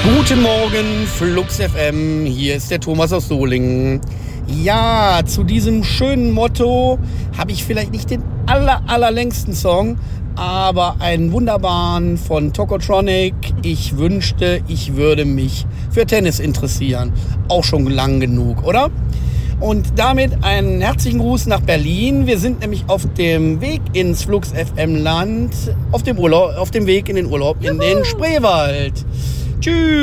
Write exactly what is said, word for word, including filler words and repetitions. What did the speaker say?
Guten Morgen, Flux F M, hier ist der Thomas aus Solingen. Ja, zu diesem schönen Motto habe ich vielleicht nicht den aller, allerlängsten Song, aber einen wunderbaren von Tokotronic. Ich wünschte, ich würde mich für Tennis interessieren. Auch schon lang genug, oder? Und damit einen herzlichen Gruß nach Berlin. Wir sind nämlich auf dem Weg ins Flux F M Land, auf dem Urlaub, auf dem Weg in den Urlaub in den Spreewald. Tschüss.